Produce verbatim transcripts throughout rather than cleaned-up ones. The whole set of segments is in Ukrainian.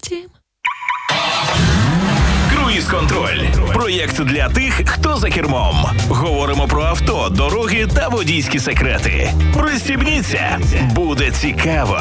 потім. Круїз-контроль. Проєкт для тих, хто за кермом. Говоримо про авто, дороги та водійські секрети. Пристібніться, буде цікаво.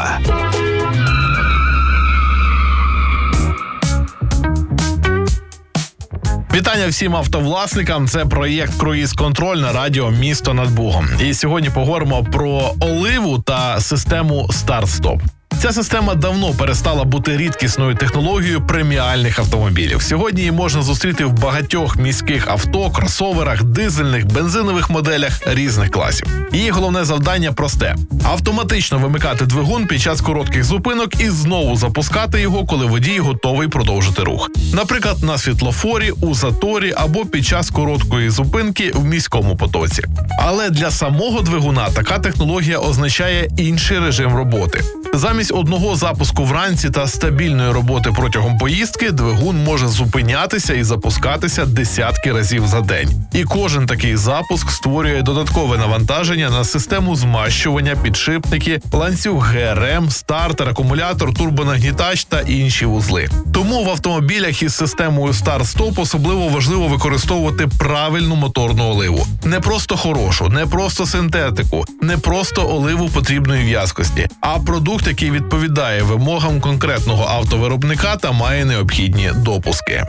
Вітання всім автовласникам. Це проєкт «Круїз-контроль» на радіо «Місто над Бугом». І сьогодні поговоримо про оливу та систему старт-стоп. Ця система давно перестала бути рідкісною технологією преміальних автомобілів. Сьогодні її можна зустріти в багатьох міських авто, кросоверах, дизельних, бензинових моделях різних класів. Її головне завдання просте – автоматично вимикати двигун під час коротких зупинок і знову запускати його, коли водій готовий продовжити рух. Наприклад, на світлофорі, у заторі або під час короткої зупинки в міському потоці. Але для самого двигуна така технологія означає інший режим роботи. Замість одного запуску вранці та стабільної роботи протягом поїздки двигун може зупинятися і запускатися десятки разів за день. І кожен такий запуск створює додаткове навантаження на систему змащування, підшипники, ланцюг ге ер ем, стартер, акумулятор, турбонагнітач та інші вузли. Тому в автомобілях із системою старт-стоп особливо важливо використовувати правильну моторну оливу. Не просто хорошу, не просто синтетику, не просто оливу потрібної в'язкості, а продукт, який відповідає вимогам конкретного автовиробника та має необхідні допуски.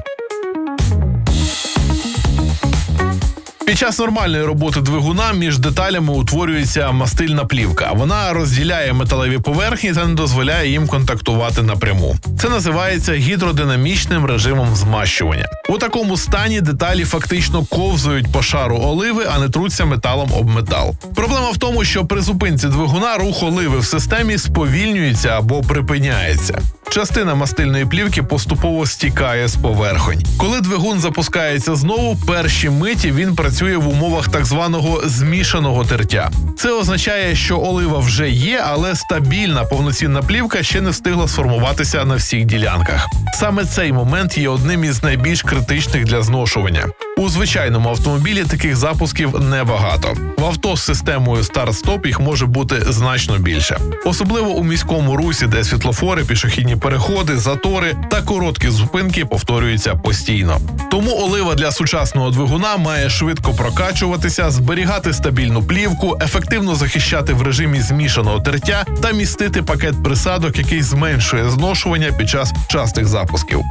Під час нормальної роботи двигуна між деталями утворюється мастильна плівка. Вона розділяє металеві поверхні та не дозволяє їм контактувати напряму. Це називається гідродинамічним режимом змащування. У такому стані деталі фактично ковзають по шару оливи, а не труться металом об метал. Проблема в тому, що при зупинці двигуна рух оливи в системі сповільнюється або припиняється. Частина мастильної плівки поступово стікає з поверхонь. Коли двигун запускається знову, перші миті він працює в умовах так званого змішаного тертя. Це означає, що олива вже є, але стабільна повноцінна плівка ще не встигла сформуватися на всіх ділянках. Саме цей момент є одним із найбільш критичних для зношування. У звичайному автомобілі таких запусків небагато. В авто з системою старт-стоп їх може бути значно більше. Особливо у міському русі, де світлофори, пішохідні переходи, затори та короткі зупинки повторюються постійно. Тому олива для сучасного двигуна має швидко прокачуватися, зберігати стабільну плівку, ефективно захищати в режимі змішаного тертя та містити пакет присадок, який зменшує зношування під час частих запусків.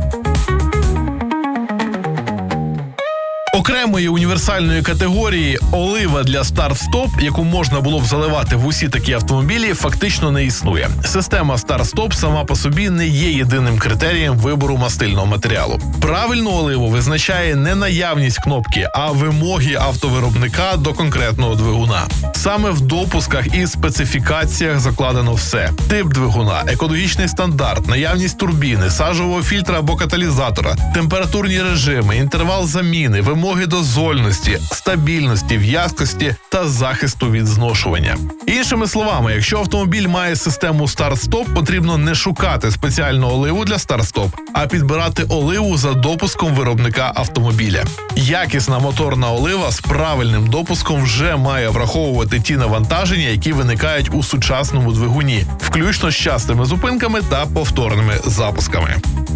Окремої універсальної категорії олива для старт-стоп, яку можна було б заливати в усі такі автомобілі, фактично не існує. Система старт-стоп сама по собі не є єдиним критерієм вибору мастильного матеріалу. Правильну оливу визначає не наявність кнопки, а вимоги автовиробника до конкретного двигуна. Саме в допусках і специфікаціях закладено все. Тип двигуна, екологічний стандарт, наявність турбіни, сажового фільтра або каталізатора, температурні режими, інтервал заміни, вимоги дозольності, стабільності, в'язкості та захисту від зношування. Іншими словами, якщо автомобіль має систему старт-стоп, потрібно не шукати спеціальну оливу для старт-стоп, а підбирати оливу за допуском виробника автомобіля. Якісна моторна олива з правильним допуском вже має враховувати ті навантаження, які виникають у сучасному двигуні, включно з частими зупинками та повторними запусками.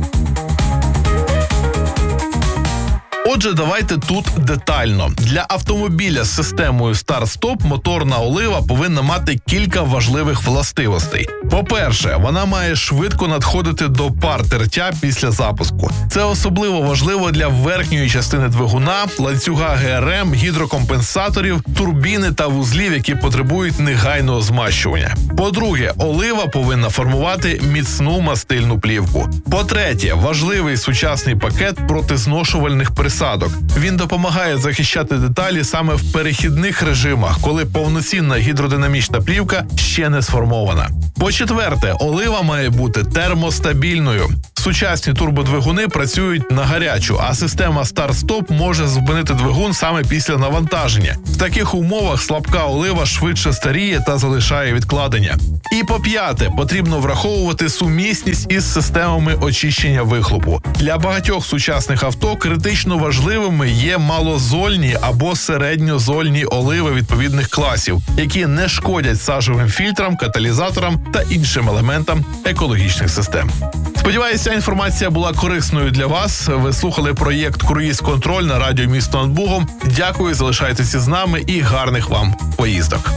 Отже, давайте тут детально. Для автомобіля з системою старт-стоп моторна олива повинна мати кілька важливих властивостей. По-перше, вона має швидко надходити до пар тертя після запуску. Це особливо важливо для верхньої частини двигуна, ланцюга ге ер ем, гідрокомпенсаторів, турбіни та вузлів, які потребують негайного змащування. По-друге, олива повинна формувати міцну мастильну плівку. По-третє, важливий сучасний пакет протизношувальних присадок. Він допомагає захищати деталі саме в перехідних режимах, коли повноцінна гідродинамічна плівка ще не сформована. По-четверте, олива має бути термостабільною. Сучасні турбодвигуни працюють на гарячу, а система старт-стоп може зупинити двигун саме після навантаження. В таких умовах слабка олива швидше старіє та залишає відкладення. І по-п'яте, потрібно враховувати сумісність із системами очищення вихлопу. Для багатьох сучасних авто критично важливими є малозольні або середньозольні оливи відповідних класів, які не шкодять сажовим фільтрам, каталізаторам та іншим елементам екологічних систем. Сподіваюся, ця інформація була корисною для вас. Ви слухали проєкт «Круїз-контроль» на радіо «Місто над Бугом». Дякую, залишайтеся з нами і гарних вам поїздок.